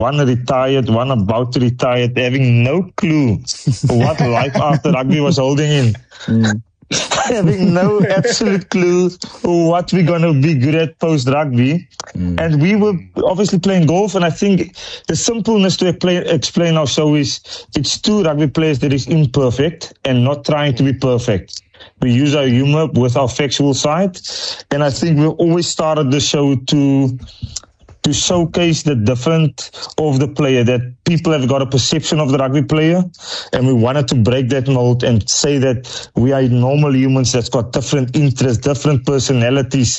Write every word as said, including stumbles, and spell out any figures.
one retired, one about to retire, having no clue what life after rugby was holding in. Mm. Having no absolute clue what we're going to be good at post-rugby. Mm. And we were obviously playing golf, and I think the simpleness to explain, explain our show is it's two rugby players that is imperfect and not trying to be perfect. We use our humor with our factual side, and I think we always started the show to to showcase the different of the player, that people have got a perception of the rugby player, and we wanted to break that mold and say that we are normal humans that's got different interests, different personalities,